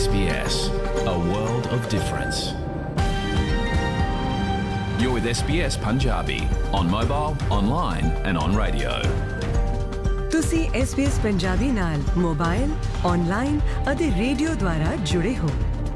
SBS, a world of difference. You're with SBS Punjabi on mobile, online and on radio. ਤੁਸੀਂ SBS Punjabi ਨਾਲ mobile, online ਅਤੇ radio ਦੁਆਰਾ ਜੁੜੇ ਹੋ।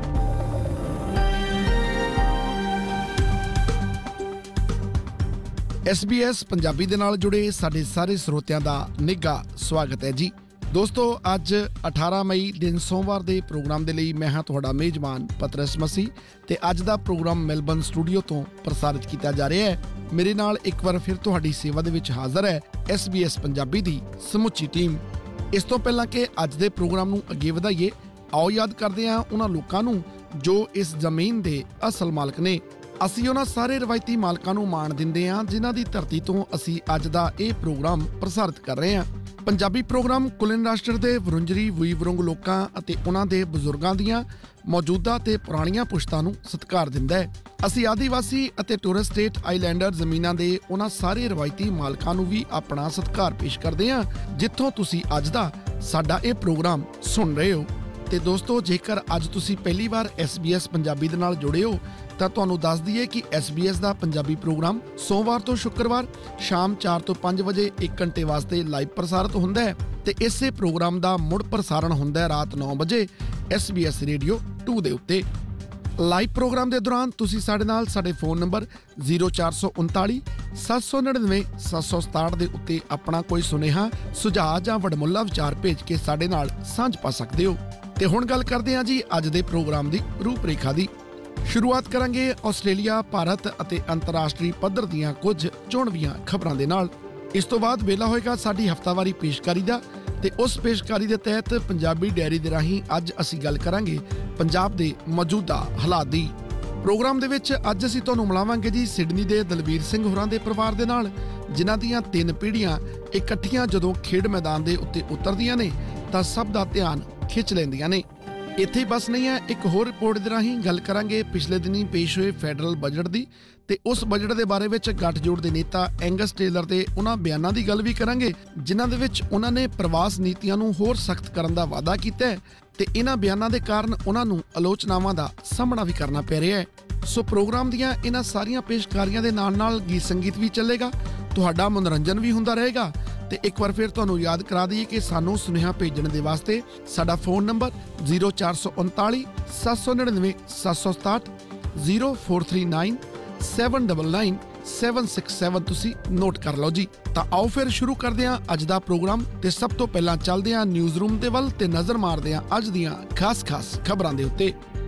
SBS Punjabi ਦੇ ਨਾਲ ਜੁੜੇ ਸਾਡੇ ਸਾਰੇ ਸਰੋਤਿਆਂ ਦਾ ਨਿੱਘਾ ਸਵਾਗਤ ਹੈ ਜੀ। ਦੋਸਤੋ, ਅੱਜ 18 ਮਈ ਦਿਨ ਸੋਮਵਾਰ ਦੇ ਪ੍ਰੋਗਰਾਮ ਦੇ ਲਈ ਮੈਂ ਹਾਂ ਤੁਹਾਡਾ ਮੇਜ਼ਬਾਨ ਪਤਰਸ ਮਸੀਹ ਤੇ ਅੱਜ ਦਾ ਪ੍ਰੋਗਰਾਮ ਮੈਲਬਨ ਸਟੂਡੀਓ ਤੋਂ ਪ੍ਰਸਾਰਿਤ ਕੀਤਾ ਜਾ ਰਿਹਾ ਹੈ। ਮੇਰੇ ਨਾਲ ਇੱਕ ਵਾਰ ਫਿਰ ਤੁਹਾਡੀ ਸੇਵਾ ਦੇ ਵਿੱਚ ਹਾਜ਼ਰ ਹੈ SBS ਪੰਜਾਬੀ ਦੀ ਸਮੁੱਚੀ ਟੀਮ। ਇਸ ਤੋਂ ਪਹਿਲਾਂ ਕਿ ਅੱਜ ਦੇ ਪ੍ਰੋਗਰਾਮ ਨੂੰ ਅੱਗੇ ਵਧਾਈਏ, ਆਓ ਯਾਦ ਕਰਦੇ ਹਾਂ ਉਹਨਾਂ ਲੋਕਾਂ ਨੂੰ ਜੋ ਇਸ ਜ਼ਮੀਨ ਦੇ ਅਸਲ ਮਾਲਕ ਨੇ। ਅਸੀਂ ਉਹਨਾਂ ਸਾਰੇ ਰਵਾਇਤੀ ਮਾਲਕਾਂ ਨੂੰ ਮਾਣ ਦਿੰਦੇ ਹਾਂ ਜਿਨ੍ਹਾਂ ਦੀ ਧਰਤੀ ਤੋਂ ਅਸੀਂ ਅੱਜ ਦਾ ਇਹ ਪ੍ਰੋਗਰਾਮ ਪ੍ਰਸਾਰਿਤ ਕਰ ਰਹੇ ਹਾਂ। ਪੰਜਾਬੀ ਪ੍ਰੋਗਰਾਮ ਕੁਲੀਨ ਰਾਸ਼ਟਰ ਦੇ ਵਰੁੰਜਰੀ ਵੂਈਵਰੁੰਗ ਲੋਕਾਂ ਅਤੇ ਉਹਨਾਂ ਦੇ ਬਜ਼ੁਰਗਾਂ ਦੀਆਂ ਮੌਜੂਦਾ ਤੇ ਪੁਰਾਣੀਆਂ ਪੁਸ਼ਤਾਂ ਨੂੰ ਸਤਿਕਾਰ ਦਿੰਦਾ ਹੈ। ਅਸੀਂ ਆਦੀਵਾਸੀ ਅਤੇ ਟੋਰਸ ਸਟੇਟ ਆਈਲੈਂਡਰ ਜ਼ਮੀਨਾਂ ਦੇ ਉਹਨਾਂ ਸਾਰੇ ਰਵਾਇਤੀ ਮਾਲਕਾਂ ਨੂੰ ਵੀ ਆਪਣਾ ਸਤਿਕਾਰ ਪੇਸ਼ ਕਰਦੇ ਹਾਂ ਜਿੱਥੋਂ ਤੁਸੀਂ ਅੱਜ ਦਾ ਸਾਡਾ ਇਹ ਪ੍ਰੋਗਰਾਮ ਸੁਣ ਰਹੇ ਹੋ। ਤੇ ਦੋਸਤੋ, ਜੇਕਰ ਅੱਜ ਤੁਸੀਂ ਪਹਿਲੀ ਵਾਰ SBS ਪੰਜਾਬੀ ਦੇ ਨਾਲ ਜੁੜੇ ਹੋ ਤਾਂ ਤੁਹਾਨੂੰ ਦੱਸ ਦਈਏ ਕਿ SBS ਦਾ ਪੰਜਾਬੀ ਪ੍ਰੋਗਰਾਮ ਸੋਮਵਾਰ ਤੋਂ ਸ਼ੁੱਕਰਵਾਰ ਸ਼ਾਮ 4 ਤੋਂ 5 ਵਜੇ 1 ਘੰਟੇ ਵਾਸਤੇ ਲਾਈਵ ਪ੍ਰਸਾਰਿਤ ਹੁੰਦਾ ਹੈ ਤੇ ਇਸੇ ਪ੍ਰੋਗਰਾਮ ਦਾ ਮੁੜ ਪ੍ਰਸਾਰਣ ਹੁੰਦਾ ਹੈ ਰਾਤ 9 ਵਜੇ SBS ਰੇਡੀਓ 2 ਦੇ ਉੱਤੇ। ਲਾਈਵ ਪ੍ਰੋਗਰਾਮ ਦੇ ਦੌਰਾਨ ਤੁਸੀਂ ਸਾਡੇ ਨਾਲ ਸਾਡੇ ਫੋਨ ਨੰਬਰ 0439 799 767 ਦੇ ਉੱਤੇ ਆਪਣਾ ਕੋਈ ਸੁਨੇਹਾ, ਸੁਝਾਅ ਜਾਂ ਵਡਮੁੱਲਾ ਵਿਚਾਰ ਭੇਜ ਕੇ ਸਾਡੇ ਨਾਲ ਸਾਂਝ ਪਾ ਸਕਦੇ ਹੋ। ਤੇ ਹੁਣ ਗੱਲ ਕਰਦੇ ਹਾਂ ਜੀ ਅੱਜ ਦੇ ਪ੍ਰੋਗਰਾਮ ਦੀ ਰੂਪਰੇਖਾ ਦੀ। ਸ਼ੁਰੂਆਤ ਕਰਾਂਗੇ ਆਸਟ੍ਰੇਲੀਆ, ਭਾਰਤ ਅਤੇ ਅੰਤਰਰਾਸ਼ਟਰੀ ਪੱਧਰ ਦੀਆਂ ਕੁਝ ਚੋਣਵੀਆਂ ਖਬਰਾਂ ਦੇ ਨਾਲ। ਇਸ ਤੋਂ ਬਾਅਦ ਵੇਲਾ ਹੋਏਗਾ ਸਾਡੀ ਹਫ਼ਤਾਵਾਰੀ ਪੇਸ਼ਕਾਰੀ ਦਾ ਤੇ ਉਸ ਪੇਸ਼ਕਾਰੀ ਦੇ ਤਹਿਤ ਪੰਜਾਬੀ ਡਾਇਰੀ ਦੇ ਰਾਹੀਂ ਅੱਜ ਅਸੀਂ ਗੱਲ ਕਰਾਂਗੇ ਪੰਜਾਬ ਦੇ ਮੌਜੂਦਾ ਹਾਲਾਤ ਦੀ। ਪ੍ਰੋਗਰਾਮ ਦੇ ਵਿੱਚ ਅੱਜ ਅਸੀਂ ਤੁਹਾਨੂੰ ਮਿਲਾਵਾਂਗੇ ਜੀ ਸਿਡਨੀ ਦੇ ਦਲਵੀਰ ਸਿੰਘ ਹੋਰਾਂ ਦੇ ਪਰਿਵਾਰ ਦੇ ਨਾਲ, ਜਿਨ੍ਹਾਂ ਦੀਆਂ 3 ਪੀੜ੍ਹੀਆਂ ਇਕੱਠੀਆਂ ਜਦੋਂ ਖੇਡ ਮੈਦਾਨ ਦੇ ਉੱਤੇ ਉਤਰਦੀਆਂ ਨੇ ਤਾਂ ਸਭ ਦਾ ਧਿਆਨ ਖਿੱਚ ਲੈਂਦੀਆਂ ਨੇ। ਇੱਥੇ ਬਸ ਨਹੀਂ ਹੈ, ਇੱਕ ਹੋਰ ਰਿਪੋਰਟ ਦੇ ਰਾਹੀਂ ਗੱਲ ਕਰਾਂਗੇ ਪਿਛਲੇ ਦਿਨੀ ਪੇਸ਼ ਹੋਏ ਫੈਡਰਲ ਬਜਟ ਦੀ ਤੇ ਉਸ ਬਜਟ ਦੇ ਬਾਰੇ ਵਿੱਚ ਗੱਠਜੋੜ ਦੇ ਨੇਤਾ ਐਂਗਸ ਟੇਲਰ ਦੇ ਉਹਨਾਂ ਬਿਆਨਾਂ ਦੀ ਗੱਲ ਵੀ ਕਰਾਂਗੇ ਜਿਨ੍ਹਾਂ ਦੇ ਵਿੱਚ ਉਹਨਾਂ ਨੇ ਪ੍ਰਵਾਸ ਨੀਤੀਆਂ ਨੂੰ ਹੋਰ ਸਖਤ ਕਰਨ ਦਾ ਵਾਅਦਾ ਕੀਤਾ ਹੈ ਤੇ ਇਹਨਾਂ ਬਿਆਨਾਂ ਦੇ ਕਾਰਨ ਉਹਨਾਂ ਨੂੰ ਆਲੋਚਨਾਵਾਂ ਦਾ ਸਾਹਮਣਾ ਵੀ ਕਰਨਾ ਪੈ ਰਿਹਾ ਹੈ। ਸੋ ਪ੍ਰੋਗਰਾਮ ਦੀਆਂ ਇਹਨਾਂ ਸਾਰੀਆਂ ਪੇਸ਼ਕਾਰੀਆਂ ਦੇ ਨਾਲ ਗੀਤ ਸੰਗੀਤ ਵੀ ਚੱਲੇਗਾ, ਤੁਹਾਡਾ ਮਨੋਰੰਜਨ ਵੀ ਹੁੰਦਾ ਰਹੇਗਾ। ਤੇ ਇੱਕ ਵਾਰ ਫਿਰ ਤੁਹਾਨੂੰ ਯਾਦ ਕਰਾ ਦਈਏ ਕਿ ਸਾਨੂੰ ਸੁਨੇਹਾ ਭੇਜਣ ਦੇ ਵਾਸਤੇ ਸਾਡਾ ਫੋਨ ਨੰਬਰ 0439 799 767 0439 799 767 ਤੁਸੀਂ ਨੋਟ ਕਰ ਲਓ ਜੀ। ਤਾਂ ਆਓ ਫਿਰ ਸ਼ੁਰੂ ਕਰਦੇ ਹਾਂ ਅੱਜ ਦਾ ਪ੍ਰੋਗਰਾਮ ਤੇ ਸਭ ਤੋਂ ਪਹਿਲਾਂ ਚੱਲਦੇ ਹਾਂ ਨਿਊਜ਼ ਰੂਮ ਦੇ ਵੱਲ ਤੇ ਨਜ਼ਰ ਮਾਰਦੇ ਹਾਂ ਅੱਜ ਦੀਆਂ ਖਾਸ ਖਬਰਾਂ ਦੇ ਉੱਤੇ।